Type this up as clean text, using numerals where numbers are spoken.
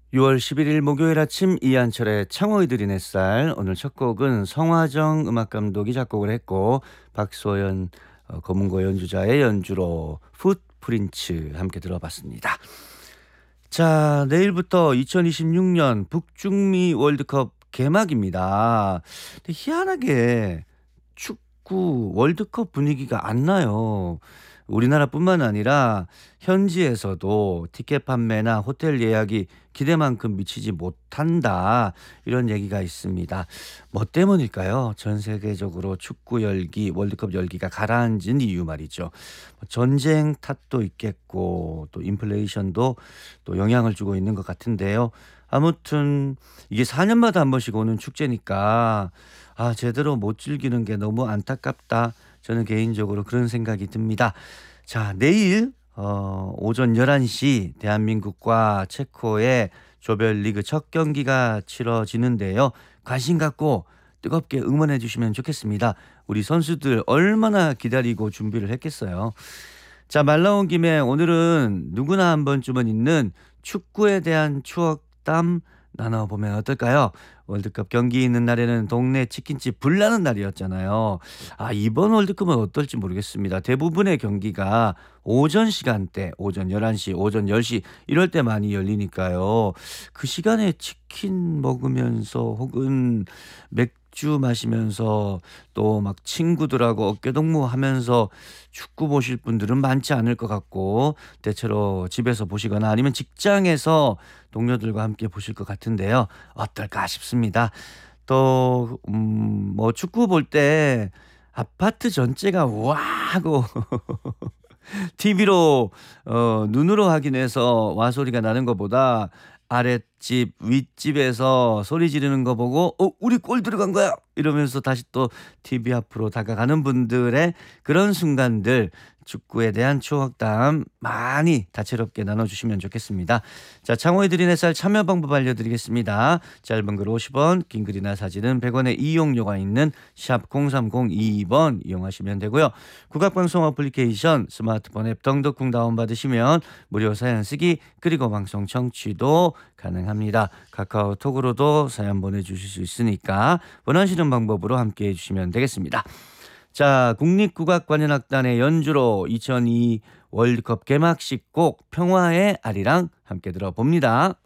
6월 11일 목요일 아침 이한철의 창호이 들인 햇살. 오늘 첫 곡은 성화정 음악감독이 작곡을 했고 박소연 검은고 연주자의 연주로 풋프린츠 함께 들어봤습니다. 자, 내일부터 2026년 북중미 월드컵 개막입니다. 근데 희한하게 축구 월드컵 분위기가 안 나요. 우리나라뿐만 아니라 현지에서도 티켓 판매나 호텔 예약이 기대만큼 미치지 못한다. 이런 얘기가 있습니다. 뭐 때문일까요? 전 세계적으로 축구 열기, 월드컵 열기가 가라앉은 이유 말이죠. 전쟁 탓도 있겠고 또 인플레이션도 또 영향을 주고 있는 것 같은데요. 아무튼 이게 4년마다 한 번씩 오는 축제니까 제대로 못 즐기는 게 너무 안타깝다. 저는 개인적으로 그런 생각이 듭니다. 자, 내일 오전 11시 대한민국과 체코의 조별리그 첫 경기가 치러지는데요. 관심 갖고 뜨겁게 응원해 주시면 좋겠습니다. 우리 선수들 얼마나 기다리고 준비를 했겠어요. 자, 말 나온 김에 오늘은 누구나 한 번쯤은 있는 축구에 대한 추억담 나눠보면 어떨까요? 월드컵 경기 있는 날에는 동네 치킨집 불나는 날이었잖아요. 이번 월드컵은 어떨지 모르겠습니다. 대부분의 경기가 오전 시간대, 오전 11시, 오전 10시 이럴 때 많이 열리니까요. 그 시간에 치킨 먹으면서 혹은 맥주 마시면서 또 막 친구들하고 어깨동무하면서 축구 보실 분들은 많지 않을 것 같고 대체로 집에서 보시거나 아니면 직장에서 동료들과 함께 보실 것 같은데요. 어떨까 싶습니다. 또 뭐 축구 볼 때 아파트 전체가 우와 하고 TV로 눈으로 확인해서 와 소리가 나는 것보다 아랫집, 윗집에서 소리 지르는 거 보고 우리 골 들어간 거야!" 이러면서 다시 또 TV 앞으로 다가가는 분들의 그런 순간들 축구에 대한 추억담 많이 다채롭게 나눠주시면 좋겠습니다. 자, 창호의 들인 햇살 참여 방법 알려드리겠습니다. 짧은 글 50원, 긴 글이나 사진은 100원의 이용료가 있는 샵 0302번 이용하시면 되고요. 국악방송 어플리케이션 스마트폰 앱 덩덕궁 다운받으시면 무료 사연 쓰기 그리고 방송 청취도 가능합니다. 카카오톡으로도 사연 보내주실 수 있으니까 원하시는 방법으로 함께해 주시면 되겠습니다. 자, 국립국악관현악단의 연주로 2002 월드컵 개막식 곡 평화의 아리랑 함께 들어봅니다.